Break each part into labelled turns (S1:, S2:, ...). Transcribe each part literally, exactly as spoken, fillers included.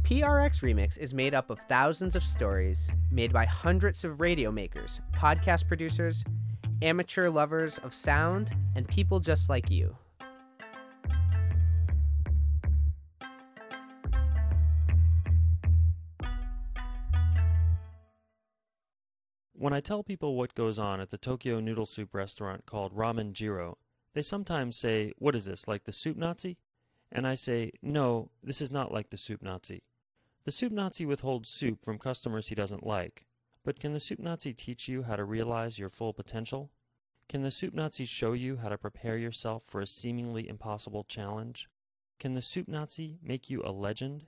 S1: P R X Remix is made up of thousands of stories made by hundreds of radio makers, podcast producers, amateur lovers of sound, and people just like you.
S2: When I tell people what goes on at the Tokyo noodle soup restaurant called Ramen Jiro, they sometimes say, "What is this, like the Soup Nazi?" And I say, "No, this is not like the Soup Nazi." The Soup Nazi withholds soup from customers he doesn't like. But can the Soup Nazi teach you how to realize your full potential? Can the Soup Nazi show you how to prepare yourself for a seemingly impossible challenge? Can the Soup Nazi make you a legend?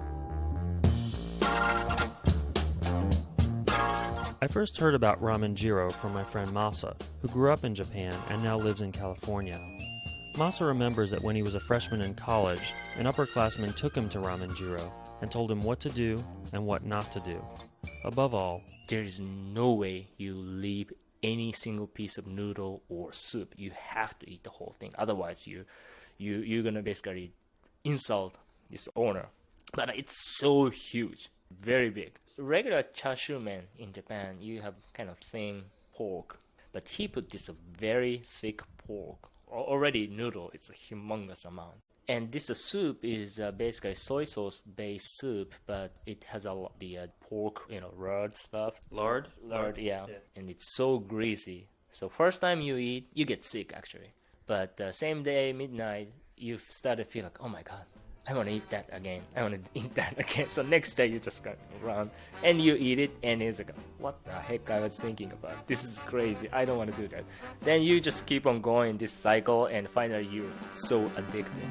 S2: I first heard about Ramen Jiro from my friend Masa, who grew up in Japan and now lives in California. Masa remembers that when he was a freshman in college, an upperclassman took him to Ramen Jiro and told him what to do and what not to do. Above all,
S3: there is no way you leave any single piece of noodle or soup. You have to eat the whole thing. Otherwise, you, you, you're going to basically insult this owner. But it's so huge, very big. Regular chashu men in Japan, you have kind of thin pork. But he put this very thick pork. Already noodle, it's a humongous amount. And this uh, soup is uh, basically soy sauce based soup, but it has a lot the uh, pork, you know, lard stuff.
S2: Lard?
S3: Lard, yeah. yeah. And it's so greasy. So first time you eat, you get sick actually. But uh, same day, midnight, you start to feel like, oh my god, I want to eat that again. I want to eat that again. So next day you just go around and you eat it and it's like, what the heck I was thinking about? This is crazy. I don't want to do that. Then you just keep on going this cycle and finally you're so addicted.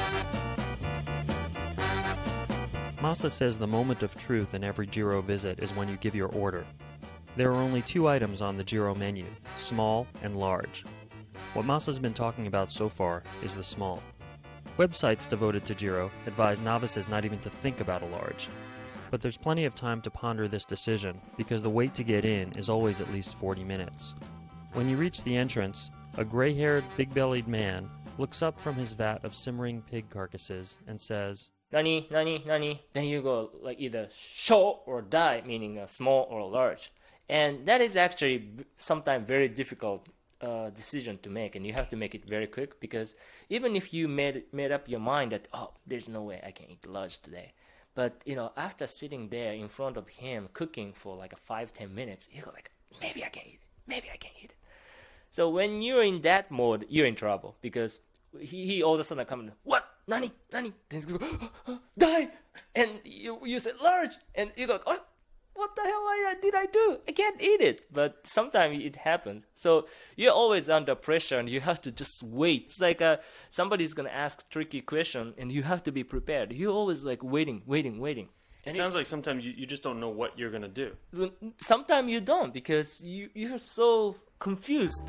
S2: Masa says the moment of truth in every Jiro visit is when you give your order. There are only two items on the Jiro menu, small and large. What Masa's been talking about so far is the small. Websites devoted to Jiro advise novices not even to think about a large. But there's plenty of time to ponder this decision because the wait to get in is always at least forty minutes. When you reach the entrance, a gray-haired, big-bellied man looks up from his vat of simmering pig carcasses and says,
S3: Nani, nani, nani. Then you go like either sho or dai, meaning a small or a large. And that is actually sometimes very difficult Uh, decision to make, and you have to make it very quick because even if you made made up your mind that, oh, there's no way I can eat large today, but you know, after sitting there in front of him cooking for like a five ten minutes, you go like, maybe I can eat it, maybe I can eat it. So when you're in that mode, you're in trouble because he, he all of a sudden come in, what, nani, nani, then you go, die, and you you said large, and you go, oh, what the hell did I do? I can't eat it. But sometimes it happens. So you're always under pressure and you have to just wait. It's like uh, somebody's going to ask a tricky question and you have to be prepared. You're always like waiting, waiting, waiting.
S2: And it sounds it, like sometimes you, you just don't know what you're going to do.
S3: Sometimes you don't because you, you're so confused.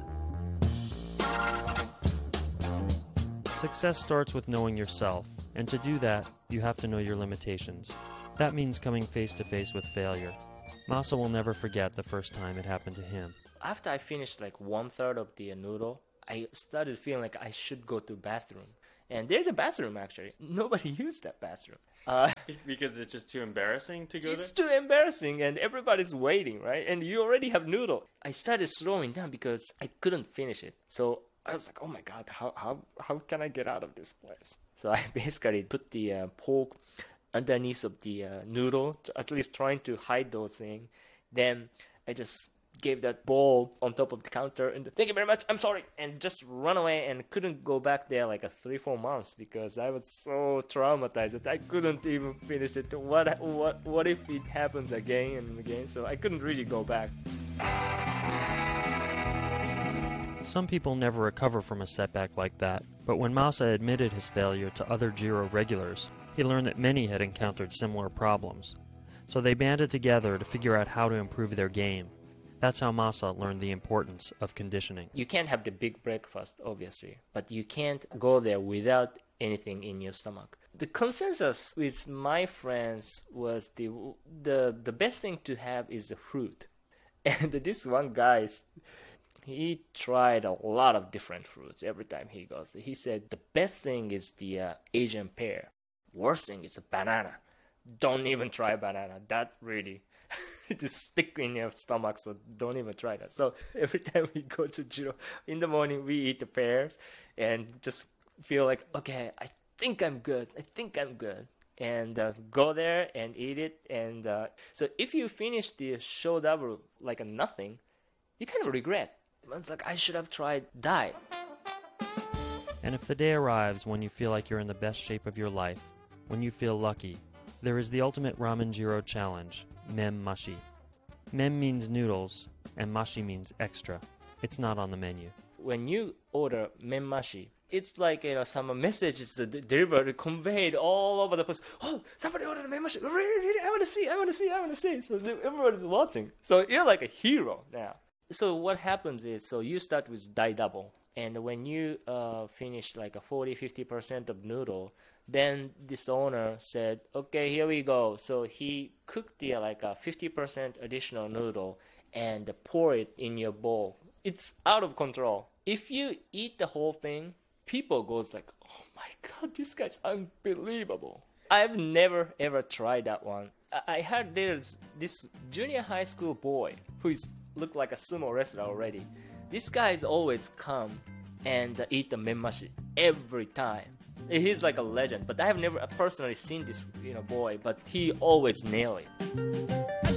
S2: Success starts with knowing yourself. And to do that, you have to know your limitations. That means coming face-to-face with failure. Masa will never forget the first time it happened to him.
S3: After I finished like one-third of the noodle, I started feeling like I should go to the bathroom. And there's a bathroom, actually. Nobody used that bathroom. Uh,
S2: because it's just too embarrassing to go
S3: it's
S2: there?
S3: It's too embarrassing, and everybody's waiting, right? And you already have noodle. I started slowing down because I couldn't finish it. So I was like, oh my god, how how how can I get out of this place? So I basically put the uh, pork underneath of the uh, noodle, at least trying to hide those things. Then I just gave that bowl on top of the counter and thank you very much, I'm sorry, and just run away and couldn't go back there like a three, four months because I was so traumatized that I couldn't even finish it. What, what, what if it happens again and again? So I couldn't really go back.
S2: Some people never recover from a setback like that, but when Masa admitted his failure to other Jiro regulars, he learned that many had encountered similar problems. So they banded together to figure out how to improve their game. That's how Masa learned the importance of conditioning.
S3: You can't have the big breakfast, obviously, but you can't go there without anything in your stomach. The consensus with my friends was the the the best thing to have is the fruit. And this one guy, he tried a lot of different fruits every time he goes. He said the best thing is the uh, Asian pear. Worst thing is a banana. don't even try banana. That really just stick in your stomach, so don't even try that. So every time we go to Jiro, in the morning we eat the pears and just feel like, okay, I think I'm good. I think I'm good. And uh, go there and eat it. And uh, so if you finish the shodabu like a nothing, you kind of regret. It's like, I should have tried dai.
S2: And if the day arrives when you feel like you're in the best shape of your life, when you feel lucky, there is the ultimate Ramen Jiro challenge, Mem Mashi. Mem means noodles, and Mashi means extra. It's not on the menu.
S3: When you order menmashi, it's like, you know, some messages delivered, conveyed all over the place. Oh, somebody ordered menmashi. Really, really, I want to see, I want to see, I want to see. So everybody's watching. So you're like a hero now. So what happens is, so you start with dai double. And when you uh, finish like a forty, fifty percent of noodle, then this owner said, okay, here we go. So he cooked the like a fifty percent additional noodle and pour it in your bowl. It's out of control. If you eat the whole thing, people goes like, oh my god, this guy's unbelievable. I've never ever tried that one. I, I heard there's this junior high school boy who is looked like a sumo wrestler already. This guy's always come and uh, eat the menmashi every time. He's like a legend, but I have never personally seen this, you know, boy, but he always nail it.